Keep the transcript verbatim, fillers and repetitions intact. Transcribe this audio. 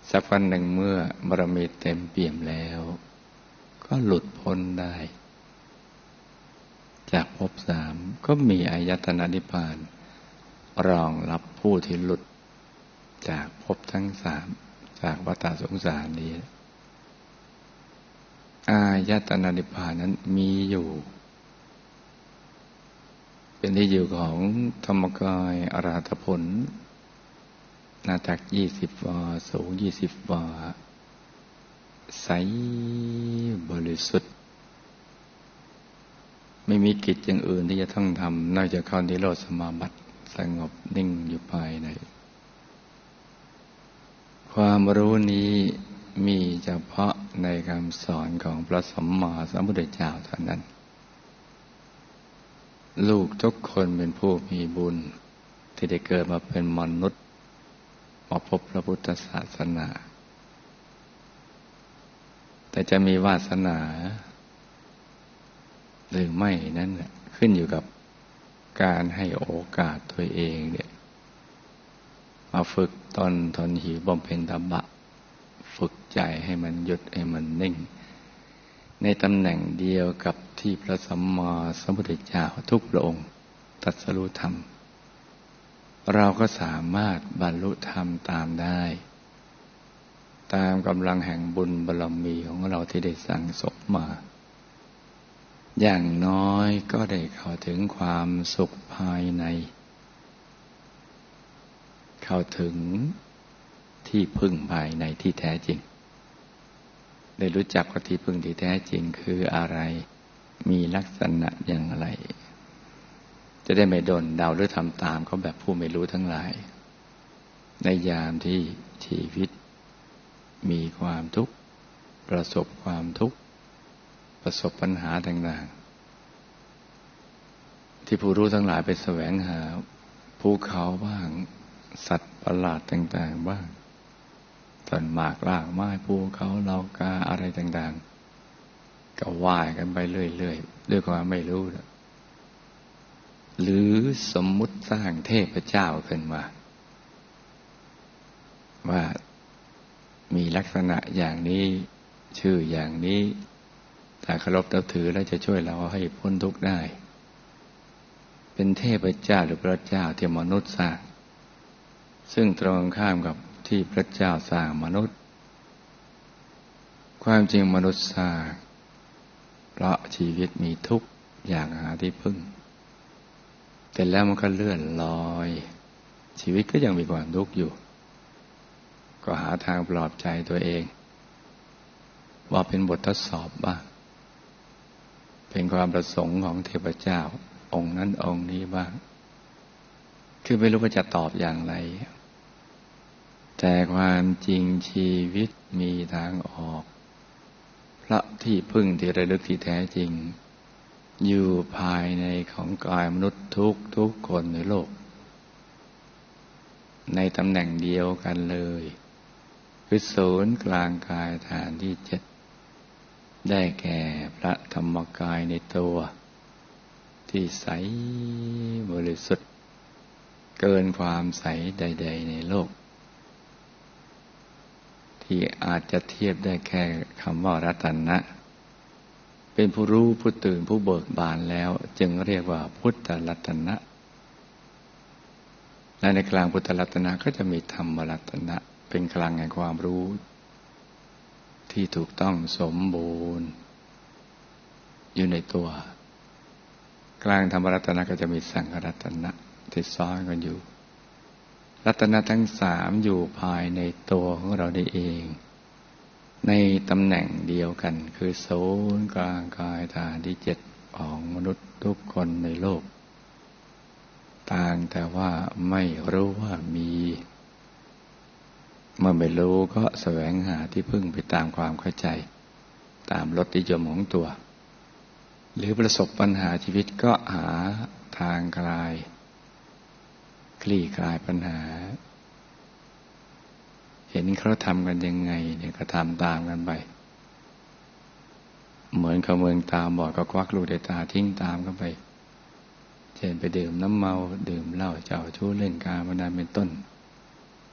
สักวันหนึ่งเมื่อบารมีเต็มเปี่ยมแล้วก็หลุดพ้นได้ จากภพสามก็มีอายตนะนิพพานรองรับผู้ที่หลุดจากภพทั้งสามจากวัฏสงสารนี้อายตนะนิพพานนั้นมีอยู่เป็นที่อยู่ของธรรมกายอรหัตผลหน้าตักยี่สิบวาสูงยี่สิบวาใสบริสุทธิ์ไม่มีกิจอย่างอื่นที่จะต้องทำนอกจากเข้านิโรธสมาบัติสงบนิ่งอยู่ภายในความรู้นี้มีเฉพาะในคำสอนของพระสัมมาสัมพุทธเจ้าเท่านั้นลูกทุกคนเป็นผู้มีบุญที่ได้เกิดมาเป็นมนุษย์มาพบพระพุทธศาสนาแต่จะมีวาสนาหรือไม่นั้นขึ้นอยู่กับการให้โอกาสตัวเองเนี่ยมาฝึกตนทนหิวบำเพ็ญตบะฝึกใจให้มันหยุดให้มันนิ่งในตำแหน่งเดียวกับที่พระสัมมาสัมพุทธเจ้าทุกพระองค์ตรัสรู้ธรรมเราก็สามารถบรรลุธรรมตามได้ตามกำลังแห่งบุญบารมีของเราที่ได้สั่งสมมาอย่างน้อยก็ได้เข้าถึงความสุขภายในเข้าถึงที่พึ่งภายในที่แท้จริงได้รู้จักว่าที่พึ่งที่แท้จริงคืออะไรมีลักษณะอย่างไรจะได้ไม่โดนเดาหรือทำตามเขาแบบผู้ไม่รู้ทั้งหลายในยามที่ชีวิตมีความทุกข์ประสบความทุกข์ประสบปัญหาต่างๆที่ผู้รู้ทั้งหลายไปแสวงหาภูเขาบ้างสัตว์ประหลาดต่างๆบ้างต้นหมากรากไม้ภูเขาเหล่ากาอะไรต่างๆก็ว่ายกันไปเรื่อยๆด้วยความไม่รู้หรือสมมุติสร้างเทพเจ้าขึ้นมาว่ามีลักษณะอย่างนี้ชื่ออย่างนี้ถ้าเคารพนับถือแล้วจะช่วยเราให้พ้นทุกข์ได้เป็นเทพเจ้าหรือพระเจ้าที่มนุษย์สร้างซึ่งตรงข้ามกับที่พระเจ้าสร้างมนุษย์ความจริงมนุษย์สร้างเพราะชีวิตมีทุกข์อยากหาที่พึ่งแต่แล้วมันก็เลื่อนลอยชีวิตก็ยังมีความทุกข์อยู่ก็หาทางปลอบใจตัวเองว่าเป็นบททดสอบบ้างเป็นความประสงค์ของเทพเจ้าองค์นั้นองค์นี้บ้างคือไม่รู้ว่าจะตอบอย่างไรแต่ความจริงชีวิตมีทางออกพระที่พึ่งที่ระลึกที่แท้จริงอยู่ภายในของกายมนุษย์ทุกทุกคนในโลกในตำแหน่งเดียวกันเลยคือศูนย์กลางกายฐานที่เจ็ดได้แก่พระธรรมกายในตัวที่ใสบริสุทธิ์เกินความใสใดๆในโลกที่อาจจะเทียบได้แค่คำว่ารัตนะเป็นผู้รู้ผู้ตื่นผู้เบิกบานแล้วจึงเรียกว่าพุทธรัตนะและในกลางพุทธรัตนะก็จะมีธรรมรัตนะเป็นกลางแห่งความรู้ที่ถูกต้องสมบูรณ์อยู่ในตัวกลางธรรมรัตนะก็จะมีสังฆรัตนะที่ซ้อนกันอยู่รัตนะทั้งสามอยู่ภายในตัวของเราได้เองในตำแหน่งเดียวกันคือศูนย์กลางกายฐานที่เจ็ดของมนุษย์ทุกคนในโลกต่างแต่ว่าไม่รู้ว่ามีเมื่อไม่รู้ก็แสวงหาที่พึ่งไปตามความเข้าใจตามรสนิยมของตัวหรือประสบปัญหาชีวิตก็หาทางคลายคลี่คลายปัญหาเห็นเขาทำกันยังไงเนี่ยก็ทำตามกันไปเหมือนกับเมืองตาบอดก็ควักลูกในตาทิ้งตามกันไปเช่นไปดื่มน้ำเมาดื่มเหล้าเจ้าชู้เล่นการพนันเป็นต้น